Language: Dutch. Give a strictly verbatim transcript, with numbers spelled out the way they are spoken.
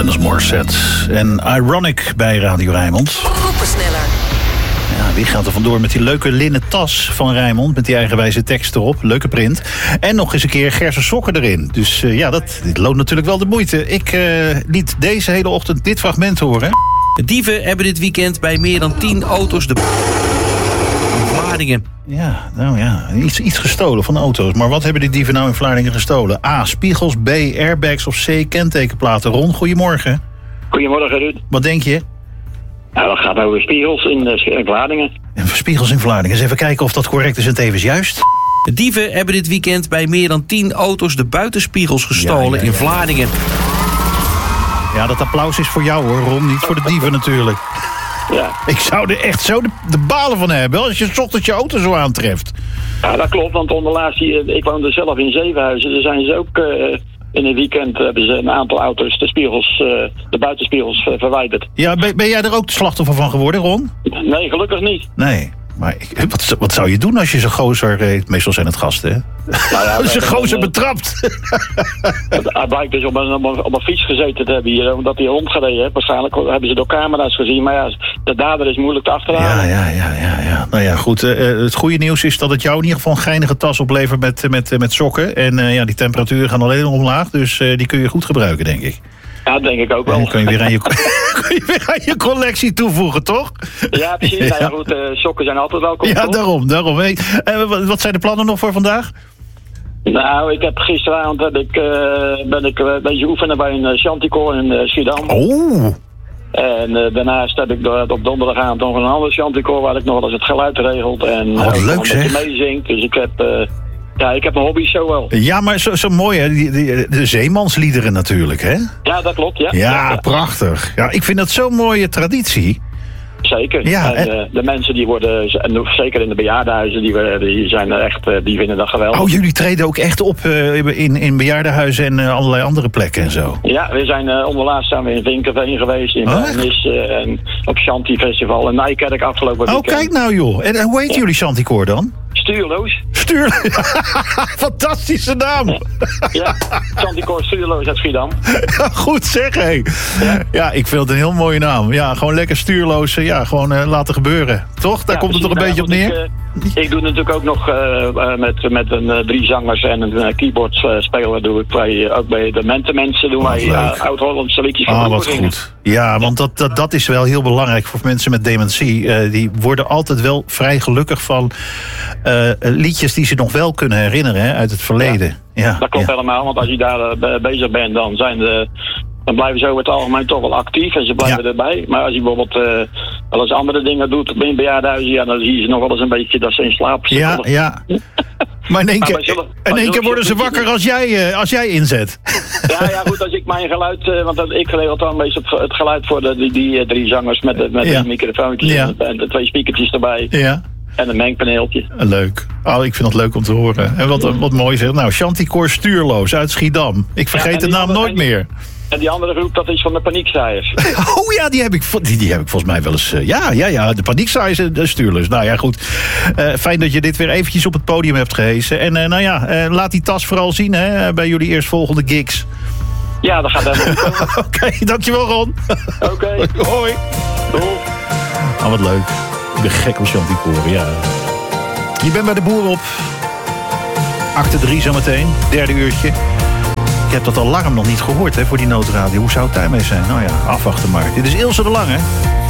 Alanis Morissette en Ironic bij Radio Rijnmond. Groepensneller. Ja, wie gaat er vandoor met die leuke linnen tas van Rijnmond... met die eigenwijze tekst erop, leuke print. En nog eens een keer Gerse sokken erin. Dus uh, ja, dat dit loont natuurlijk wel de moeite. Ik uh, liet deze hele ochtend dit fragment horen. De dieven hebben dit weekend bij meer dan tien auto's de... Vlaardingen. Ja, nou ja, iets, iets gestolen van auto's. Maar wat hebben die dieven nou in Vlaardingen gestolen? A, spiegels, B, airbags of C, kentekenplaten. Ron, goedemorgen. Goedemorgen, Ruud. Wat denk je? Nou, dat gaat over spiegels in, uh, in Vlaardingen. En spiegels in Vlaardingen. Eens even kijken of dat correct is en tevens juist. De dieven hebben dit weekend bij meer dan tien auto's de buitenspiegels gestolen Ja, ja, ja. in Vlaardingen. Ja, dat applaus is voor jou hoor, Ron. Niet voor de dieven natuurlijk. Ja. Ik zou er echt zo de, de balen van hebben als je 's ochtends je auto zo aantreft. Ja, dat klopt, want onderlaatst, hier, ik woonde zelf in Zevenhuizen. Daar zijn ze ook uh, in een weekend hebben ze een aantal auto's de spiegels, uh, de buitenspiegels uh, verwijderd. Ja, ben, ben jij er ook de slachtoffer van geworden, Ron? Nee, gelukkig niet. Nee. Maar ik, wat, wat zou je doen als je zo'n gozer... Eh, meestal zijn het gasten, hè? Nou ja, als je dan- gozer dan- betrapt. Hij blijkt dus op een, op, een, op een fiets gezeten te hebben hier, omdat hij rondgereden heeft. Waarschijnlijk hebben ze door camera's gezien. Maar ja, de dader is moeilijk te achterhalen. Ja, ja, ja, ja, ja. Nou ja, goed. eh, eh, het goede nieuws is dat het jou in ieder geval een geinige tas oplevert met, met, eh, met sokken. En eh, ja, die temperaturen gaan alleen nog omlaag. Dus eh, die kun je goed gebruiken, denk ik. Ja, dat denk ik ook En wel. dan kun je weer aan je, kun je weer aan je collectie toevoegen, toch? Ja, precies. Ja. Nou ja, goed, uh, sokken zijn altijd welkom. Ja, toch? daarom. daarom. Hey, eh, wat- wat zijn de plannen nog voor vandaag? Nou, ik heb gisteravond heb ik, uh, ben ik uh, een beetje oefenen bij een uh, Chanticoor in uh, Schiedam. Oh, En uh, daarnaast heb ik do- op donderdagavond nog een ander Chanticoor waar ik nog wel eens het geluid regelt. En Oh, wat ook nog leuk, een beetje zeg. meezingt. Dus ik heb, uh, ja, ik heb mijn hobby's zo wel. ja, maar zo, zo mooi, hè? Die, die, de zeemansliederen natuurlijk, hè? Ja, dat klopt, ja. Ja, prachtig. Ja, ik vind dat zo'n mooie traditie. Zeker. Ja, en, en- uh, de mensen die worden, en zeker in de bejaardenhuizen, die, we- die zijn er echt, uh, die vinden dat geweldig. Oh, jullie treden ook echt op eh, in, in bejaardenhuizen en eh, allerlei andere plekken en zo. Ja, we zijn uh, onderlaatst zijn we in Vinkenveen geweest, in Oh, Bernis, uh, en op Chanti Festival in Nijkerk afgelopen Oh, weekend. kijk nou joh. En, en hoe heet jullie Chanticoor dan? Stuurloos. Stuur. Fantastische naam. Ja, Chanticoor Stuurloos uit Schiedam. Goed zeg, hé. Ja. Ja, ik vind het een heel mooie naam. Ja, gewoon lekker stuurloos. eh, Ja, gewoon eh, laten gebeuren. Toch? Daar Ja, komt het toch een precies. beetje op Nou, neer? goed, Ik, uh, ik doe natuurlijk ook nog uh, uh, met, met een uh, drie zangers en een uh, keyboardspeler doe ik bij, uh, ook bij de Mentemensen doen Oh, wij leuk. uh, oud-Hollandse liedjes van Ah, vroeger wat zingen. goed. Ja, want dat, dat, dat is wel heel belangrijk voor mensen met dementie. Eh, die worden altijd wel vrij gelukkig van eh, liedjes die ze nog wel kunnen herinneren hè, uit het verleden. Ja, Dat klopt ja. helemaal, want als je daar uh, be- bezig bent, dan, zijn de, dan blijven ze over het algemeen toch wel actief en ze blijven Ja. erbij. Maar als je bijvoorbeeld uh, wel eens andere dingen doet in bejaardenhuizen, ja, dan zie je ze nog wel eens een beetje dat ze in slaap Ja, zitten. ja. Maar in één Maar keer, wij zullen- in wij één keer zullen worden ze zo'n wakker liedje als jij, eh, als jij inzet. Ja, ja, goed, als ik mijn geluid, uh, want dat, ik regel dan meestal het, het geluid voor de, die, die uh, drie zangers met, de, met Ja. die microfoontjes Ja. en, de, en de twee speakertjes erbij Ja. en een mengpaneeltje. Leuk. Oh, ik vind het leuk om te horen. En wat, wat mooi zeg. Nou, Chanticoor Stuurloos uit Schiedam. Ik vergeet Ja, en de die naam andere- nooit en die- meer. En die andere groep, dat is van de Paniekschrijvers. Oh ja, die heb ik, vo- die, die heb ik volgens mij wel eens... eh, ja, ja, ja, de panieksaai en de stuurlus. Nou ja, goed. Eh, fijn dat je dit weer eventjes op het podium hebt gehesen. En eh, nou ja, eh, laat die tas vooral zien hè, bij jullie eerstvolgende gigs. Ja, dat gaat helemaal goed komen. Oké, dankjewel Ron. Oké, Hoi. doei. Oh, wat leuk. Ik ben gek op Chanticoor, ja. Je bent bij de boer op. Acte drie zometeen, derde uurtje. Ik heb dat alarm nog niet gehoord hè, voor die noodradio. Hoe zou het daarmee zijn? Nou ja, afwachten maar. Dit is Ilse de Lange.